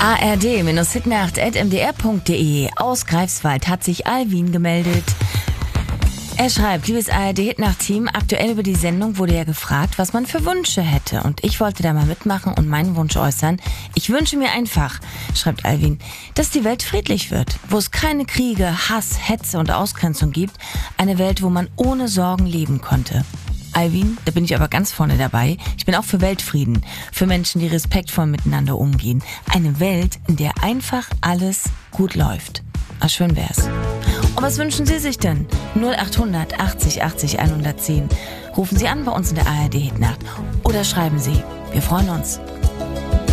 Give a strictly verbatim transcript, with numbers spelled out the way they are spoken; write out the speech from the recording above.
A R D-hitnacht at m d r punkt d e. Aus Greifswald hat sich Alvin gemeldet. Er schreibt: Liebes A R D-Hitnacht-Team, aktuell über die Sendung wurde ja gefragt, was man für Wünsche hätte. Und ich wollte da mal mitmachen und meinen Wunsch äußern. Ich wünsche mir einfach, schreibt Alvin, dass die Welt friedlich wird, wo es keine Kriege, Hass, Hetze und Ausgrenzung gibt. Eine Welt, wo man ohne Sorgen leben konnte. Alvin, da bin ich aber ganz vorne dabei. Ich bin auch für Weltfrieden, für Menschen, die respektvoll miteinander umgehen. Eine Welt, in der einfach alles gut läuft. Ach, schön wär's. Und was wünschen Sie sich denn? null acht hundert achtzig achtzig hundertzehn. Rufen Sie an bei uns in der A R D-Hitnacht oder schreiben Sie. Wir freuen uns.